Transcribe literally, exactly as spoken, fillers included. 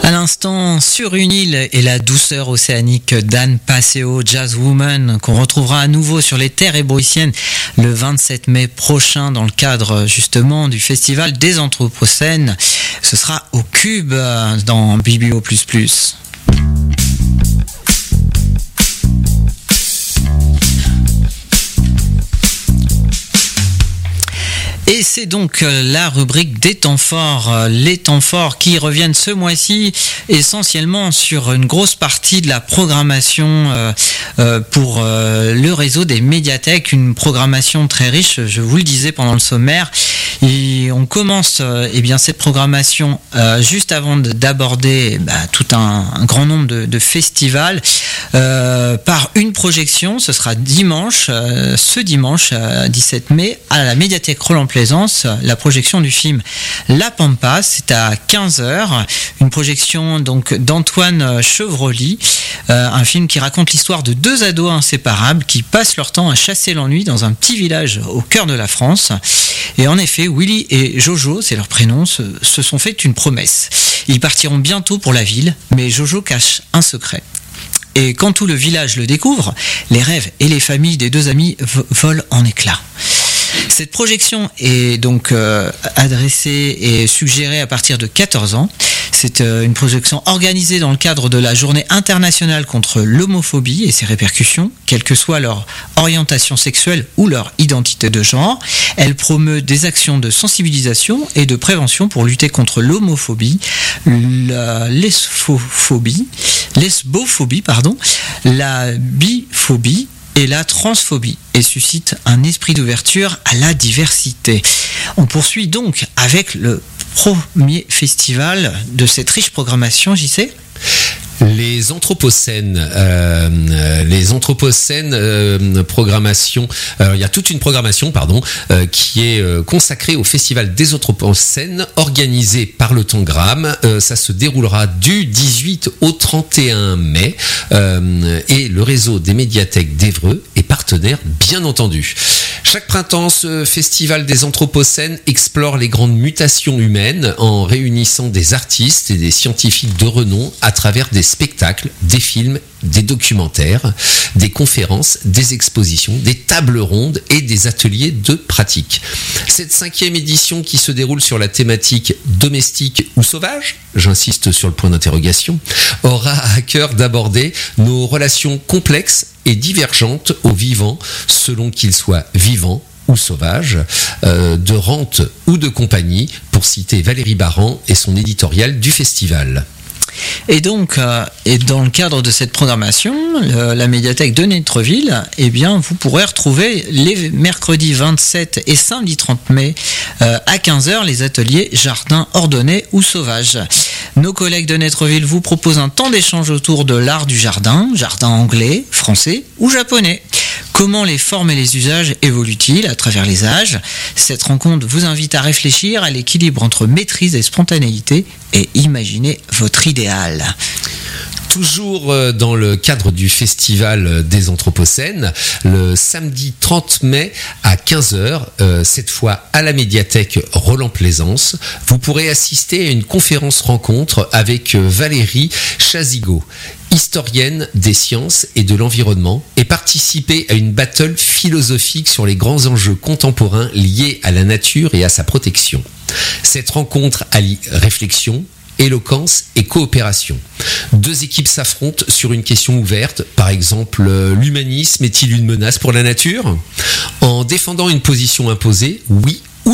À l'instant, Sur une île et la douceur océanique d'Anne Passeo, Jazz Woman, qu'on retrouvera à nouveau sur les terres ébruitiennes le vingt-sept mai prochain dans le cadre justement du festival des Anthropocènes. Ce sera au Cube dans Biblio plus plus. Et c'est donc la rubrique des temps forts, les temps forts qui reviennent ce mois-ci essentiellement sur une grosse partie de la programmation pour le réseau des médiathèques, une programmation très riche, je vous le disais pendant le sommaire. Et on commence eh bien, cette programmation euh, juste avant de, d'aborder bah, tout un, un grand nombre de, de festivals euh, par une projection. Ce sera dimanche, euh, ce dimanche euh, dix-sept mai à la médiathèque Roland-Plaisance, la projection du film La Pampa. C'est à quinze heures, une projection donc d'Antoine Chevroli, euh, un film qui raconte l'histoire de deux ados inséparables qui passent leur temps à chasser l'ennui dans un petit village au cœur de la France. Et en effet, Willy et Jojo, c'est leur prénom, se, se sont fait une promesse. Ils partiront bientôt pour la ville, mais Jojo cache un secret. Et quand tout le village le découvre, les rêves et les familles des deux amis vo- volent en éclats. Cette projection est donc euh, adressée et suggérée à partir de quatorze ans. C'est euh, une projection organisée dans le cadre de la Journée internationale contre l'homophobie et ses répercussions, quelle que soit leur orientation sexuelle ou leur identité de genre. Elle promeut des actions de sensibilisation et de prévention pour lutter contre l'homophobie, la lesbophobie, lesbophobie pardon, la biphobie et la transphobie, et suscite un esprit d'ouverture à la diversité. On poursuit donc avec le premier festival de cette riche programmation, J C. Les Anthropocènes, euh, les Anthropocènes euh, programmation. Euh, il y a toute une programmation, pardon, euh, qui est euh, consacrée au Festival des Anthropocènes, organisé par le Tangram. Euh, ça se déroulera du dix-huit au trente et un mai, euh, et le réseau des médiathèques d'Évreux est partenaire, bien entendu. Chaque printemps, ce Festival des Anthropocènes explore les grandes mutations humaines en réunissant des artistes et des scientifiques de renom à travers des spectacles, des films, des documentaires, des conférences, des expositions, des tables rondes et des ateliers de pratique. Cette cinquième édition qui se déroule sur la thématique domestique ou sauvage, j'insiste sur le point d'interrogation, aura à cœur d'aborder nos relations complexes et divergentes aux vivants, selon qu'ils soient vivants ou sauvages, euh, de rente ou de compagnie, pour citer Valérie Baran et son éditorial du festival. Et donc, euh, et dans le cadre de cette programmation, le, la médiathèque de Nétreville, eh bien, vous pourrez retrouver les mercredis vingt-sept et samedi trente mai euh, à quinze heures les ateliers jardin ordonné ou sauvage. Nos collègues de Nétreville vous proposent un temps d'échange autour de l'art du jardin, jardin anglais, français ou japonais. Comment les formes et les usages évoluent-ils à travers les âges ? Cette rencontre vous invite à réfléchir à l'équilibre entre maîtrise et spontanéité et imaginer votre idéal. Toujours dans le cadre du Festival des Anthropocènes, le samedi trente mai à quinze heures, euh, cette fois à la médiathèque Roland-Plaisance, vous pourrez assister à une conférence rencontre avec Valérie Chazigo, historienne des sciences et de l'environnement, et participer à une battle philosophique sur les grands enjeux contemporains liés à la nature et à sa protection. Cette rencontre allie réflexion, éloquence et coopération. Deux équipes s'affrontent sur une question ouverte, par exemple, l'humanisme est-il une menace pour la nature ? En défendant une position imposée, oui